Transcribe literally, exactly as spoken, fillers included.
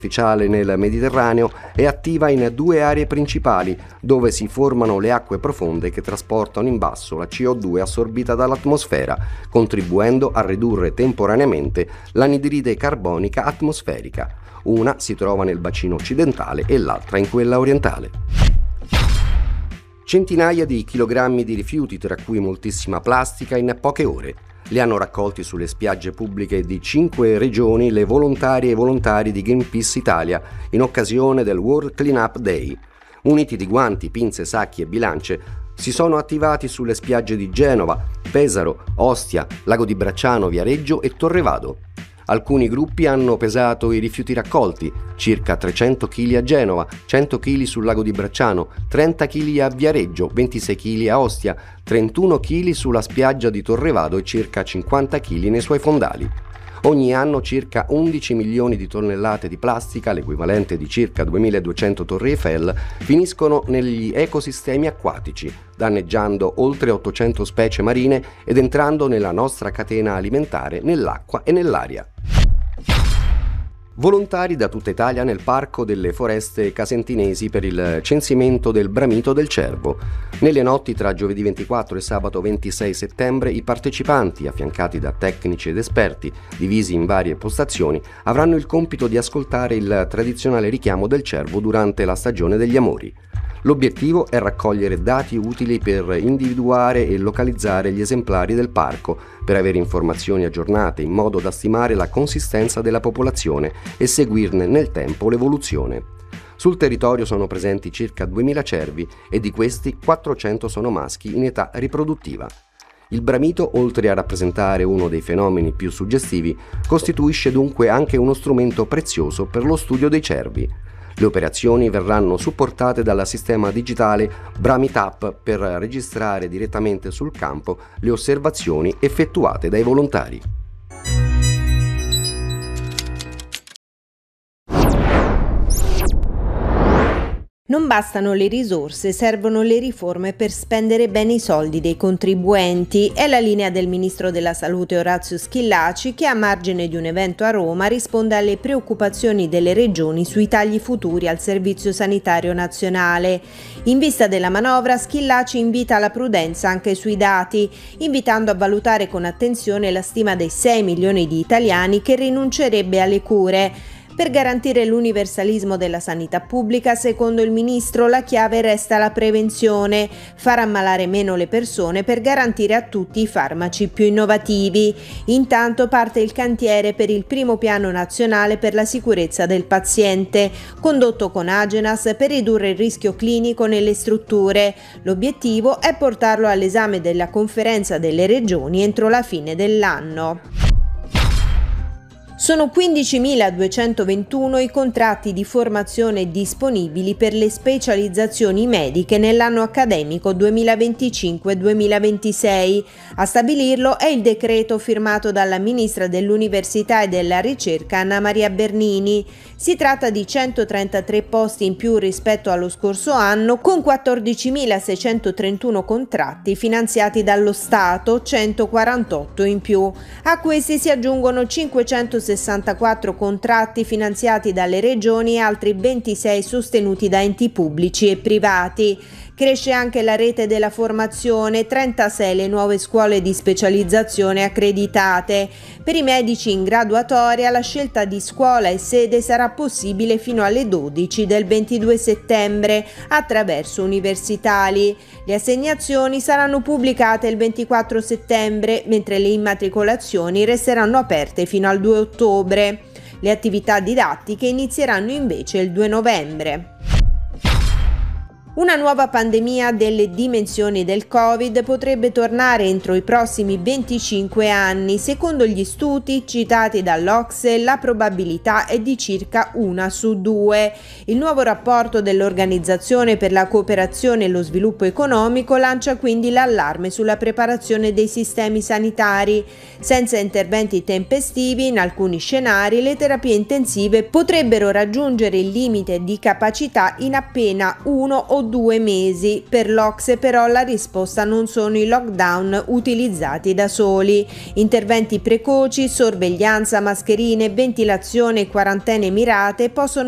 artificiale nel Mediterraneo è attiva in due aree principali dove si formano le acque profonde che trasportano in basso la C O due assorbita dall'atmosfera, contribuendo a ridurre temporaneamente l'anidride carbonica atmosferica. Una si trova nel bacino occidentale e l'altra in quella orientale. Centinaia di chilogrammi di rifiuti, tra cui moltissima plastica, in poche ore. Li hanno raccolti sulle spiagge pubbliche di cinque regioni le volontarie e volontari di Greenpeace Italia in occasione del World Cleanup Day. Muniti di guanti, pinze, sacchi e bilance, si sono attivati sulle spiagge di Genova, Pesaro, Ostia, Lago di Bracciano, Viareggio e Torrevado. Alcuni gruppi hanno pesato i rifiuti raccolti, circa trecento chili a Genova, cento chili sul Lago di Bracciano, trenta chili a Viareggio, ventisei chili a Ostia, trentuno chili sulla spiaggia di Torrevado e circa cinquanta chili nei suoi fondali. Ogni anno circa undici milioni di tonnellate di plastica, l'equivalente di circa duemiladuecento torri Eiffel, finiscono negli ecosistemi acquatici, danneggiando oltre ottocento specie marine ed entrando nella nostra catena alimentare, nell'acqua e nell'aria. Volontari da tutta Italia nel Parco delle Foreste Casentinesi per il censimento del bramito del cervo. Nelle notti tra giovedì ventiquattro e sabato ventisei settembre i partecipanti, affiancati da tecnici ed esperti divisi in varie postazioni, avranno il compito di ascoltare il tradizionale richiamo del cervo durante la stagione degli amori. L'obiettivo è raccogliere dati utili per individuare e localizzare gli esemplari del parco, per avere informazioni aggiornate in modo da stimare la consistenza della popolazione e seguirne nel tempo l'evoluzione. Sul territorio sono presenti circa duemila cervi e di questi quattrocento sono maschi in età riproduttiva. Il bramito, oltre a rappresentare uno dei fenomeni più suggestivi, costituisce dunque anche uno strumento prezioso per lo studio dei cervi. Le operazioni verranno supportate dal sistema digitale Bramitap per registrare direttamente sul campo le osservazioni effettuate dai volontari. Non bastano le risorse, servono le riforme per spendere bene i soldi dei contribuenti. È la linea del ministro della Salute Orazio Schillaci che, a margine di un evento a Roma, risponde alle preoccupazioni delle regioni sui tagli futuri al Servizio Sanitario Nazionale. In vista della manovra, Schillaci invita alla prudenza anche sui dati, invitando a valutare con attenzione la stima dei sei milioni di italiani che rinuncerebbe alle cure. Per garantire l'universalismo della sanità pubblica, secondo il ministro, la chiave resta la prevenzione, far ammalare meno le persone per garantire a tutti i farmaci più innovativi. Intanto parte il cantiere per il primo piano nazionale per la sicurezza del paziente, condotto con Agenas per ridurre il rischio clinico nelle strutture. L'obiettivo è portarlo all'esame della conferenza delle regioni entro la fine dell'anno. Sono quindicimiladuecentoventuno i contratti di formazione disponibili per le specializzazioni mediche nell'anno accademico duemilaventicinque duemilaventisei. A stabilirlo è il decreto firmato dalla Ministra dell'Università e della Ricerca Anna Maria Bernini. Si tratta di centotrentatré posti in più rispetto allo scorso anno, con quattordicimilaseicentontrentuno contratti finanziati dallo Stato, centoquarantotto in più. A questi si aggiungono cinquecentosessantaquattro contratti finanziati dalle regioni e altri ventisei sostenuti da enti pubblici e privati. Cresce anche la rete della formazione, trentasei le nuove scuole di specializzazione accreditate. Per i medici in graduatoria la scelta di scuola e sede sarà possibile fino alle dodici del ventidue settembre attraverso Universitali. Le assegnazioni saranno pubblicate il ventiquattro settembre, mentre le immatricolazioni resteranno aperte fino al due ottobre. Le attività didattiche inizieranno invece il due novembre. Una nuova pandemia delle dimensioni del Covid potrebbe tornare entro i prossimi venticinque anni. Secondo gli studi citati dall'O C S E, la probabilità è di circa una su due. Il nuovo rapporto dell'Organizzazione per la cooperazione e lo sviluppo economico lancia quindi l'allarme sulla preparazione dei sistemi sanitari. Senza interventi tempestivi, in alcuni scenari le terapie intensive potrebbero raggiungere il limite di capacità in appena uno o o due mesi. Per l'O C S E però la risposta non sono i lockdown utilizzati da soli. Interventi precoci, sorveglianza, mascherine, ventilazione e quarantene mirate possono